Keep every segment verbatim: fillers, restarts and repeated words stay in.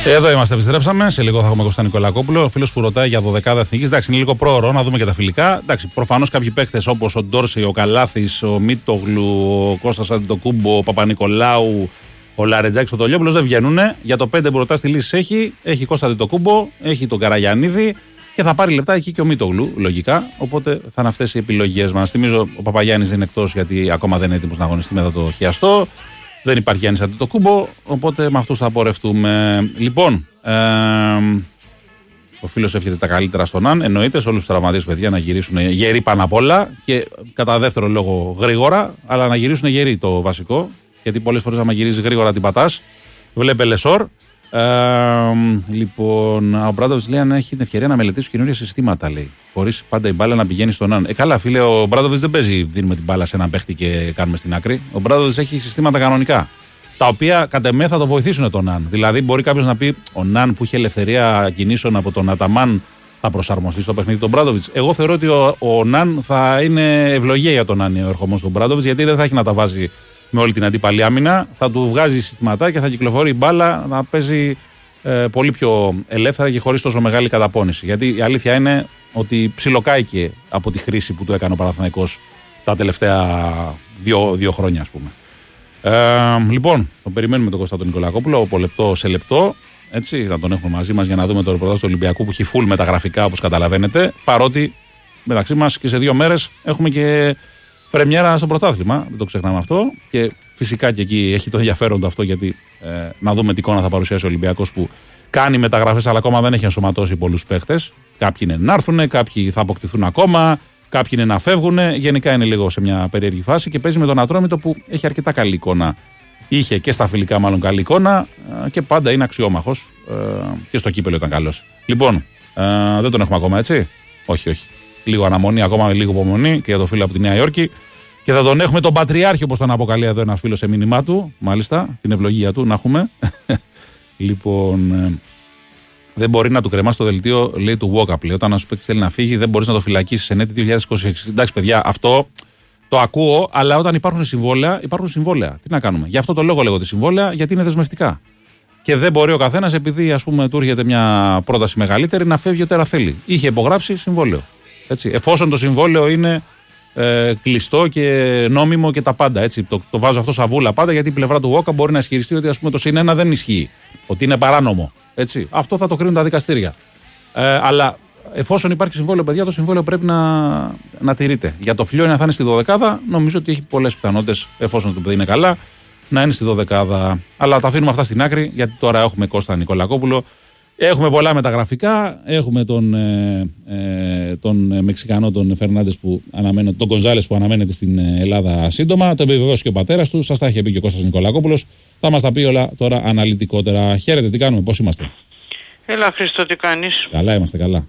Εδώ είμαστε, επιστρέψαμε. Σε λίγο θα έχουμε Κώστα Νικολακόπουλο. Ο φίλος που ρωτάει για δωδεκάδα εθνικής. Εντάξει, είναι λίγο πρόωρο να δούμε και τα φιλικά. Εντάξει, προφανώς κάποιοι παίχτες όπως ο Ντόρσεϊ, ο Καλάθης, ο Μίτογλου, ο Κώστας Αντιτοκούμπο, ο Παπα-Νικολάου, ο Λαρετζάκης, ο Τολιόπουλος δεν βγαίνουν. Για το πέντε που ρωτάς τη λύση έχει. Έχει Κώστα Αντιτοκούμπο, έχει τον Καραγιαννίδη και θα πάρει λεπτά εκεί και ο Μίτογλου, λογικά. Οπότε θα είναι αυτές οι επιλογές μας. Θυμίζω ο Παπαγιάννης είναι εκτός γιατί ακόμα δεν είναι έτοιμος να αγωνιστεί μετά το χιαστό. Δεν υπάρχει Γιάννης Αντιτοκούμπο, οπότε με αυτούς θα πορευτούμε. Λοιπόν, ε, ο φίλος εύχεται τα καλύτερα στον Αν. Εννοείται σε όλους τους τραυματίες, παιδιά, να γυρίσουν γεροί πάνω απ' όλα και κατά δεύτερο λόγο γρήγορα, αλλά να γυρίσουν γεροί το βασικό. Γιατί πολλές φορές, άμα γυρίζει γρήγορα, την πατάς. Βλέπε Λεσόρ. Ε, λοιπόν, ο Μπράντοβιτς λέει αν έχει την ευκαιρία να μελετήσει καινούργια συστήματα, λέει. Χωρίς πάντα η μπάλα να πηγαίνει στον Αν. Ε, καλά, φίλε, ο Μπράντοβιτς δεν παίζει, δίνουμε την μπάλα σε έναν παίχτη και κάνουμε στην άκρη. Ο Μπράντοβιτς έχει συστήματα κανονικά. Τα οποία κατ' εμέ θα το βοηθήσουν τον Αν. Δηλαδή, μπορεί κάποιος να πει, ο Ναν που είχε ελευθερία κινήσεων από τον Αταμάν θα προσαρμοστεί στο παιχνίδι του Μπράντοβιτς. Εγώ θεωρώ ότι ο, ο Ναν θα είναι ευλογία για τον Αν ο ερχομός του Μπράντοβιτς, γιατί δεν θα έχει να τα βάζει με όλη την αντίπαλη άμυνα. Θα του βγάζει συστηματά και θα κυκλοφορεί η μπάλα να παίζει ε, πολύ πιο ελεύθερα και χωρίς τόσο μεγάλη καταπώνηση. Γιατί η αλήθεια είναι ότι ψιλοκάηκε από τη χρήση που του έκανε ο Παναθηναϊκός τα τελευταία δύο, δύο χρόνια, ας πούμε. Ε, λοιπόν, τον περιμένουμε τον Κώστα τον Νικολακόπουλο από λεπτό σε λεπτό. Έτσι, θα τον έχουμε μαζί μας για να δούμε το ρεπορτάζ του Ολυμπιακού που έχει full μεταγραφικά, όπως καταλαβαίνετε. Παρότι μεταξύ μας και σε δύο μέρες έχουμε και πρεμιέρα στο πρωτάθλημα, δεν το ξεχνάμε αυτό. Και φυσικά και εκεί έχει το ενδιαφέρον το αυτό, γιατί ε, να δούμε τι εικόνα θα παρουσιάσει ο Ολυμπιακός που κάνει μεταγραφές, αλλά ακόμα δεν έχει ενσωματώσει πολλούς παίχτες. Κάποιοι είναι να έρθουν, κάποιοι θα αποκτηθούν ακόμα, κάποιοι είναι να φεύγουν. Γενικά είναι λίγο σε μια περίεργη φάση και παίζει με τον Ατρόμητο που έχει αρκετά καλή εικόνα. Είχε και στα φιλικά μάλλον καλή εικόνα και πάντα είναι αξιόμαχος ε, και στο κύπελο ήταν καλός. Λοιπόν, ε, δεν τον έχουμε ακόμα, έτσι. Όχι, όχι. Λίγο αναμονή, ακόμα λίγο υπομονή και για το φίλο από τη Νέα Υόρκη. Και θα τον έχουμε τον Πατριάρχη, όπως τον αποκαλεί εδώ ένας φίλος σε μήνυμά του. Μάλιστα, την ευλογία του να έχουμε. Λοιπόν, ε, δεν μπορεί να του κρεμάσει το δελτίο, λέει, του walk-up. Λέει, όταν ένα σου παίκτη θέλει να φύγει, δεν μπορεί να το φυλακίσει σε ενέτη δύο χιλιάδες είκοσι έξι. Εντάξει, παιδιά, αυτό το ακούω, αλλά όταν υπάρχουν συμβόλαια, υπάρχουν συμβόλαια. Τι να κάνουμε. Γι' αυτό το λόγο λέγω τη συμβόλαια, γιατί είναι δεσμευτικά. Και δεν μπορεί ο καθένας, επειδή ας πούμε του έρχεται μια πρόταση μεγαλύτερη, να φεύγει ό,τι θέλει. Είχε υπογράψει συμβόλαιο. Έτσι. Εφόσον το συμβόλαιο είναι ε, κλειστό και νόμιμο και τα πάντα. Έτσι. Το, το βάζω αυτό σαβούλα πάντα, γιατί η πλευρά του Walker μπορεί να ισχυριστεί ότι ας πούμε, το συν ένα δεν ισχύει. Ότι είναι παράνομο. Έτσι. Αυτό θα το κρίνουν τα δικαστήρια. Ε, αλλά εφόσον υπάρχει συμβόλαιο, παιδιά, το συμβόλαιο πρέπει να, να τηρείται. Για το Φιλιώνη, αν θα είναι στη δωδεκάδα, νομίζω ότι έχει πολλές πιθανότητες, εφόσον το παιδί είναι καλά, να είναι στη δωδεκάδα. Αλλά τα αφήνουμε αυτά στην άκρη, γιατί τώρα έχουμε Κώστα Νικολακόπουλο. Έχουμε πολλά μεταγραφικά. Έχουμε τον, ε, ε, τον Μεξικανό, τον Φερνάντες που αναμένω, τον Γκονζάλες που αναμένεται στην Ελλάδα σύντομα. Το επιβεβαίωσε και ο πατέρας του. Σας τα είχε πει και ο Κώστας Νικολακόπουλος. Θα μας τα πει όλα τώρα αναλυτικότερα. Χαίρετε, τι κάνουμε, πώς είμαστε? Έλα Χρήστο, τι κάνεις? Καλά είμαστε, καλά.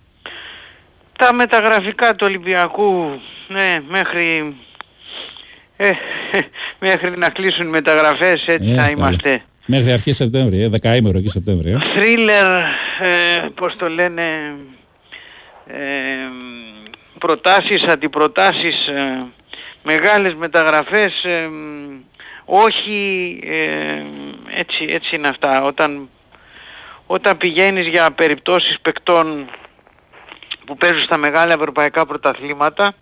Τα μεταγραφικά του Ολυμπιακού, ναι, μέχρι, ε, μέχρι να κλείσουν μεταγραφές έτσι ε, θα είμαστε. Καλά. Μέχρι αρχές Σεπτέμβρη, ε, δεκαήμερο εκεί Σεπτέμβρη. Ε. Θρίλερ, ε, πώς το λένε, ε, προτάσεις, αντιπροτάσεις, ε, μεγάλες μεταγραφές, ε, όχι, ε, έτσι, έτσι είναι αυτά. Όταν, όταν πηγαίνεις για περιπτώσεις παικτών που παίζουν στα μεγάλα ευρωπαϊκά πρωταθλήματα,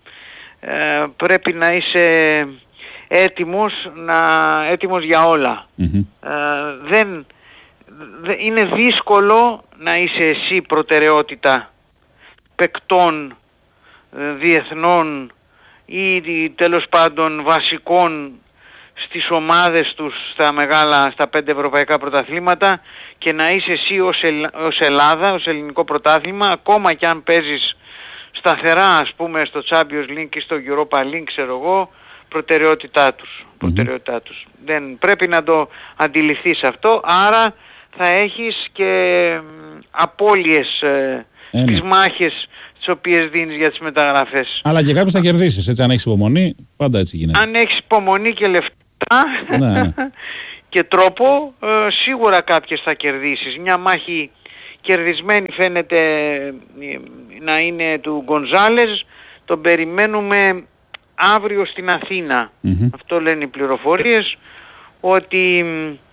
ε, πρέπει να είσαι έτοιμος, να, έτοιμος για όλα. Mm-hmm. Ε, δεν, δε, είναι δύσκολο να είσαι εσύ προτεραιότητα παικτών ε, διεθνών ή τέλος πάντων βασικών στις ομάδες τους στα μεγάλα, στα πέντε ευρωπαϊκά πρωταθλήματα και να είσαι εσύ ως, Ελλ, ως Ελλάδα, ως ελληνικό πρωτάθλημα, ακόμα και αν παίζεις σταθερά ας πούμε στο Champions League ή στο Europa League, ξέρω εγώ, προτεραιότητά τους. Mm-hmm. Προτεραιότητά τους. Δεν πρέπει να το αντιληφθείς αυτό, άρα θα έχεις και απώλειες ε, ε, τις μάχες τις οποίες δίνεις για τις μεταγραφές. Αλλά και κάποιος θα κερδίσεις, έτσι, αν έχεις υπομονή, πάντα έτσι γίνεται. Αν έχεις υπομονή και λεφτά ναι, ναι. και τρόπο, ε, σίγουρα κάποιες θα κερδίσεις. Μια μάχη κερδισμένη φαίνεται ε, να είναι του Γκονζάλες, τον περιμένουμε αύριο στην Αθήνα. Mm-hmm. Αυτό λένε οι πληροφορίες, ότι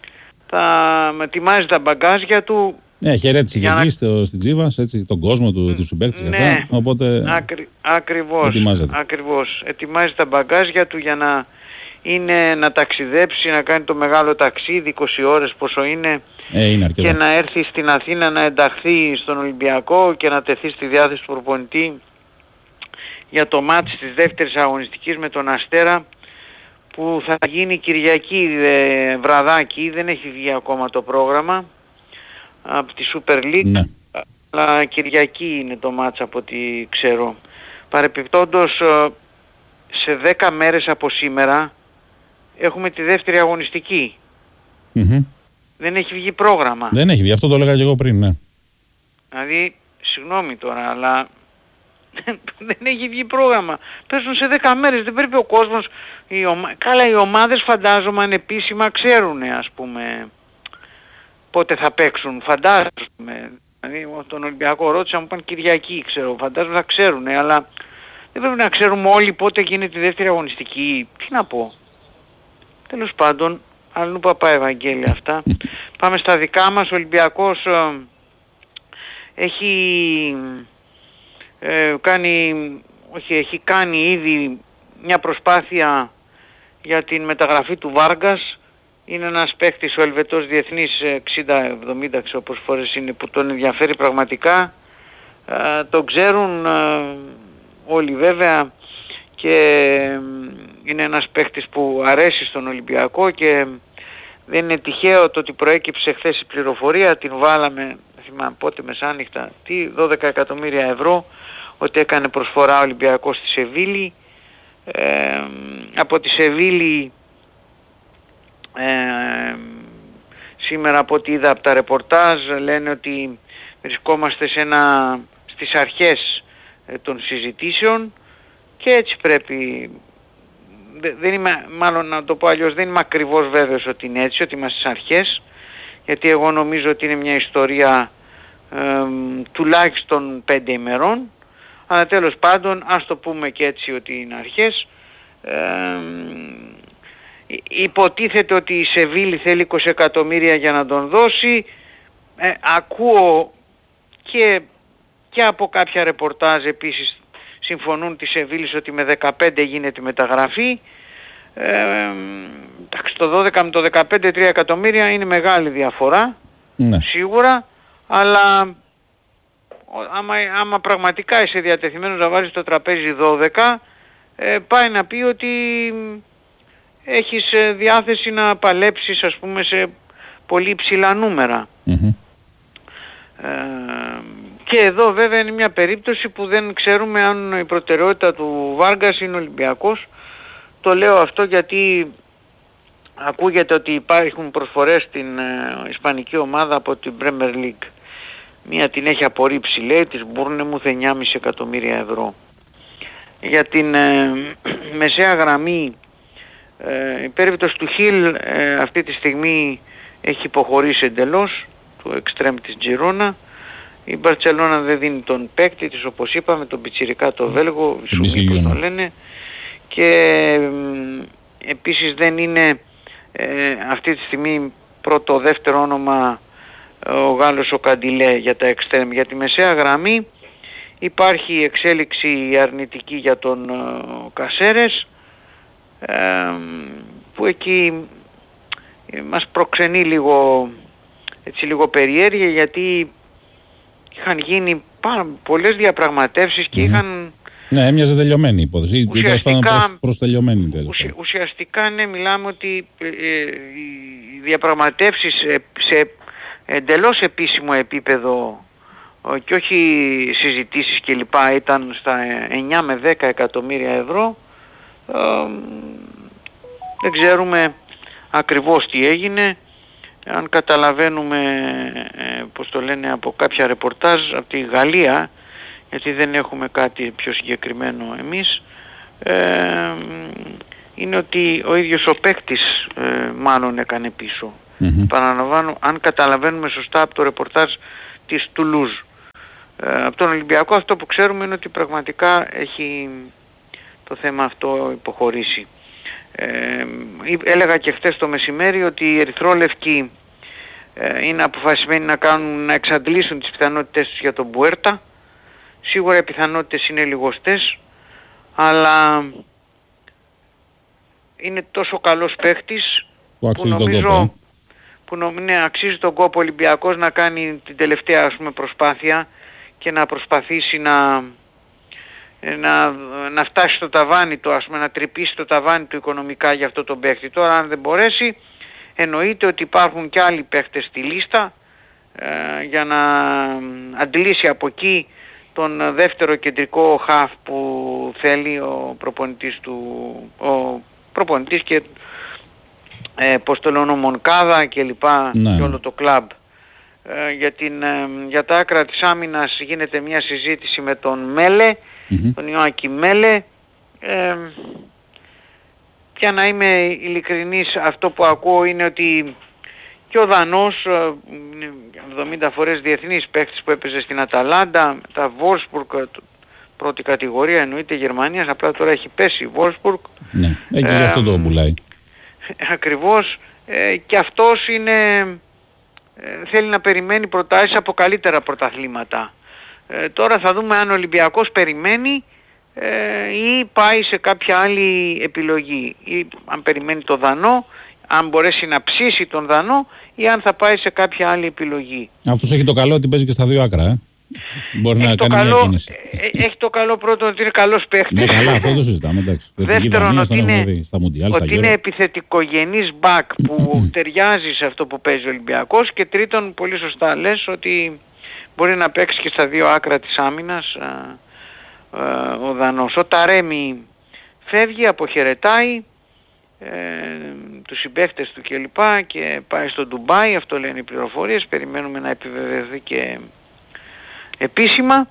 θα ετοιμάζει τα μπαγκάζια του. Ναι, χαιρέτησε και εκεί στο, στην Τζίβας, έτσι, τον κόσμο του, του συμπαίκτες. Ναι, αυτά, οπότε ακρι, ακριβώς, ετοιμάζεται. ακριβώς. Ετοιμάζει τα μπαγκάζια του για να, είναι, να ταξιδέψει, να κάνει το μεγάλο ταξίδι, είκοσι ώρες πόσο είναι, ε, είναι αρκετά. Και να έρθει στην Αθήνα να ενταχθεί στον Ολυμπιακό και να τεθεί στη διάθεση του προπονητή για το μάτς της δεύτερης αγωνιστικής με τον Αστέρα, που θα γίνει Κυριακή ε, βραδάκι. Δεν έχει βγει ακόμα το πρόγραμμα από τη Super League, ναι. Αλλά Κυριακή είναι το μάτς από ό,τι ξέρω. Παρεπιπτόντως, σε δέκα μέρες από σήμερα έχουμε τη δεύτερη αγωνιστική. Mm-hmm. Δεν έχει βγει πρόγραμμα. Δεν έχει βγει, αυτό το έλεγα και εγώ πριν, ναι. Δηλαδή, συγγνώμη τώρα, αλλά δεν έχει βγει πρόγραμμα. Παίζουν σε δέκα μέρες, δεν πρέπει ο κόσμος... Οι ομα... Καλά, οι ομάδες φαντάζομαι ανεπίσημα ξέρουν, ας πούμε, πότε θα παίξουν. Φαντάζομαι. Δηλαδή, τον Ολυμπιακό ρώτησα, μου είπαν Κυριακή, ξέρω. Φαντάζομαι θα ξέρουν, αλλά δεν πρέπει να ξέρουμε όλοι πότε γίνεται η δεύτερη αγωνιστική. Τι να πω. Τέλος πάντων, αλλού παπά Ευαγγέλια αυτά. Πάμε στα δικά μας. Ο Ολυμπιακός ε, έχει... Ε, κάνει, όχι, έχει κάνει ήδη μια προσπάθεια για την μεταγραφή του Βάργκας. Είναι ένας παίκτης, ο Ελβετός διεθνής, εξήντα εβδομήντα προσφορές είναι, που τον ενδιαφέρει πραγματικά. Ε, τον ξέρουν ε, όλοι βέβαια, και ε, είναι ένας παίκτης που αρέσει στον Ολυμπιακό, και δεν είναι τυχαίο το ότι προέκυψε χθες η πληροφορία, την βάλαμε, θυμάμαι πότε, μεσάνυχτα, τι, δώδεκα εκατομμύρια ευρώ, ότι έκανε προσφορά ο Ολυμπιακός στη Σεβίλη. Ε, από τη Σεβίλη ε, σήμερα, από ό,τι είδα από τα ρεπορτάζ, λένε ότι βρισκόμαστε σε ένα, στις αρχές ε, των συζητήσεων, και έτσι πρέπει. Δεν είμαι, μάλλον να το πω αλλιώς, δεν είμαι ακριβώς βέβαιος ότι είναι έτσι, ότι είμαστε στις αρχές, γιατί εγώ νομίζω ότι είναι μια ιστορία ε, τουλάχιστον πέντε ημερών. Αλλά τέλος πάντων, ας το πούμε και έτσι ότι είναι αρχές. Ε, υποτίθεται ότι η Σεβίλη θέλει είκοσι εκατομμύρια για να τον δώσει. Ε, ακούω και, και από κάποια ρεπορτάζ επίσης συμφωνούν τη Σεβίλης ότι με δεκαπέντε γίνεται μεταγραφή. Ε, εντάξει, το δώδεκα με το δεκαπέντε, τρία εκατομμύρια είναι μεγάλη διαφορά, ναι, σίγουρα, αλλά άμα, άμα πραγματικά είσαι διατεθειμένος να βάζεις το τραπέζι δώδεκα, ε, πάει να πει ότι έχεις διάθεση να παλέψεις, ας πούμε, σε πολύ υψηλά νούμερα. Mm-hmm. Ε, και εδώ βέβαια είναι μια περίπτωση που δεν ξέρουμε αν η προτεραιότητα του Βάργκας είναι Ολυμπιακός. Το λέω αυτό γιατί ακούγεται ότι υπάρχουν προσφορές στην ε, ισπανική ομάδα από την Premier League. Μία την έχει απορρίψει, λέει, της Μπούρνεμουθ εννιά κόμμα πέντε εκατομμύρια ευρώ. Για την ε, μεσαία γραμμή, ε, η περίπτωση του Χιλ ε, αυτή τη στιγμή έχει υποχωρήσει εντελώς, του εξτρέμ της Τζιρόνα. Η Μπαρτσελώνα δεν δίνει τον παίκτη της, όπως είπαμε, τον πιτσιρικά, το Βέλγο, Σουμί που το λένε, και ε, επίσης δεν είναι ε, αυτή τη στιγμή πρώτο δεύτερο όνομα ο Γάλλος ο Καντιλέ για τα εξτρέμ. Για τη μεσαία γραμμή υπάρχει εξέλιξη αρνητική για τον ε, Κασέρες, ε, που εκεί ε, μας προξενεί λίγο, έτσι, λίγο περιέργεια, γιατί είχαν γίνει πάρα πολλές διαπραγματεύσεις και mm-hmm. είχαν... Ναι, έμοιαζε τελειωμένη η υπόθεση. Ουσιαστικά, προς, προς τελειωμένη, ουσια, ουσιαστικά ναι, μιλάμε ότι ε, ε, οι διαπραγματεύσεις σε, σε εντελώς επίσημο επίπεδο ε, και όχι συζητήσεις κλπ. Ήταν στα εννιά με δέκα εκατομμύρια ευρώ. Ε, δεν ξέρουμε ακριβώς τι έγινε. Αν καταλαβαίνουμε, ε, πώς το λένε, από κάποια ρεπορτάζ από τη Γαλλία, γιατί δεν έχουμε κάτι πιο συγκεκριμένο εμείς, ε, είναι ότι ο ίδιος ο παίκτης ε, μάλλον έκανε πίσω. Mm-hmm. Παραλαμβάνω, αν καταλαβαίνουμε σωστά από το ρεπορτάζ της Τουλούζ. Ε, από τον Ολυμπιακό αυτό που ξέρουμε είναι ότι πραγματικά έχει το θέμα αυτό υποχωρήσει. Ε, έλεγα και χτες το μεσημέρι ότι οι ερυθρόλευκοι ε, είναι αποφασισμένοι να, κάνουν, να εξαντλήσουν τις πιθανότητες τους για τον Μπουέρτα. Σίγουρα οι πιθανότητες είναι λιγοστές, αλλά είναι τόσο καλός παίχτης που, που νομίζω κόπο, που ναι, αξίζει τον κόπο ο Ολυμπιακός να κάνει την τελευταία, ας πούμε, προσπάθεια και να προσπαθήσει να, να, να φτάσει στο ταβάνι του, ας πούμε, να τρυπήσει το ταβάνι του οικονομικά για αυτό τον παίχτη. Τώρα αν δεν μπορέσει, εννοείται ότι υπάρχουν και άλλοι παίχτες στη λίστα ε, για να αντλήσει από εκεί τον δεύτερο κεντρικό χαφ που θέλει ο προπονητής του, ο προπονητής και ε, πώς το λένε, ο Μονκάδα και λοιπά, ναι, και όλο το κλαμπ. Ε, για, την, ε, για τα άκρα της άμυνας γίνεται μια συζήτηση με τον Μέλε, mm-hmm. τον Ιωάκη Μέλε. Ε, για να είμαι ειλικρινής, αυτό που ακούω είναι ότι και ο Δανός, εβδομήντα φορές διεθνής παίκτης που έπαιζε στην Αταλάντα, τα Wolfsburg, πρώτη κατηγορία, εννοείται Γερμανίας, απλά τώρα έχει πέσει η Wolfsburg. Ναι, εκεί ε, γι' αυτό το πουλάει. Ακριβώς, ε, και αυτός είναι, ε, θέλει να περιμένει προτάσεις από καλύτερα πρωταθλήματα. Ε, τώρα θα δούμε αν ο Ολυμπιακός περιμένει ε, ή πάει σε κάποια άλλη επιλογή, ή αν περιμένει το Δανό, αν μπορέσει να ψήσει τον Δανό, ή αν θα πάει σε κάποια άλλη επιλογή. Αυτός έχει το καλό ότι παίζει και στα δύο άκρα, ε. Μπορεί έχει να κάνει καλό, μια κίνηση. Έχει το καλό πρώτο ότι είναι καλός παίχτης. Ναι, καλά, αυτό το συζητάμε, εντάξει. Δεύτερον, ότι είναι, δει, στα Μουντιάλ, ότι είναι επιθετικογενής μπακ που ταιριάζει σε αυτό που παίζει ο Ολυμπιακός. Και τρίτον, πολύ σωστά λες, ότι μπορεί να παίξει και στα δύο άκρα της άμυνας α, α, ο Δανός. Ο Ταρέμι φεύγει, αποχαιρετάει ε, τους συμπαίχτες του κλπ. Και, και πάει στο Ντουμπάι, αυτό λένε οι πληροφορίες. Περιμένουμε να επιβεβαιωθεί και επίσημα.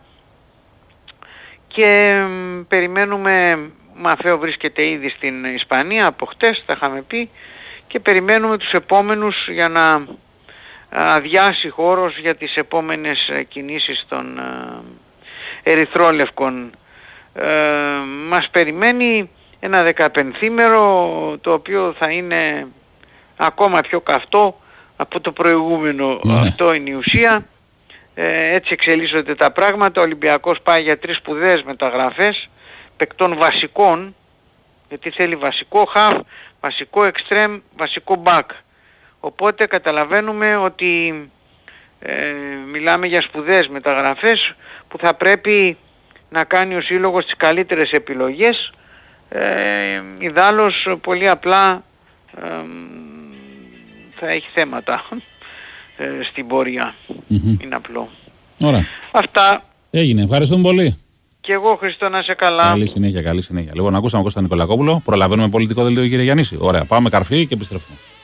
Και μ, περιμένουμε, Μαφέο βρίσκεται ήδη στην Ισπανία από χτες, τα είχαμε πει, και περιμένουμε τους επόμενους για να αδειάσει χώρος για τις επόμενες κινήσεις των ε, ερυθρόλευκων. Ε, μας περιμένει ένα δεκαπενθήμερο, το οποίο θα είναι ακόμα πιο καυτό από το προηγούμενο. Ναι. Αυτό είναι η ουσία. Ε, έτσι εξελίσσονται τα πράγματα. Ο Ολυμπιακός πάει για τρεις σπουδαίες μεταγραφές παικτών βασικών, γιατί θέλει βασικό χαφ, βασικό εξτρέμ, βασικό μπακ. Οπότε καταλαβαίνουμε ότι ε, μιλάμε για σπουδαίες μεταγραφές που θα πρέπει να κάνει ο σύλλογος τις καλύτερες επιλογές. Ε, ιδάλλως πολύ απλά ε, θα έχει θέματα ε, στην πορεία. Mm-hmm. Είναι απλό. Ωραία. Αυτά. Έγινε. Ευχαριστούμε πολύ. Και εγώ, Χριστό, να σε καλά. Καλή συνέχεια, καλή συνέχεια. Λοιπόν, ακούσαμε Κώστα Νικολακόπουλο. Προλαβαίνουμε πολιτικό δελτίο, κύριε Γιαννήση. Ωραία. Πάμε καρφί και επιστρέφουμε.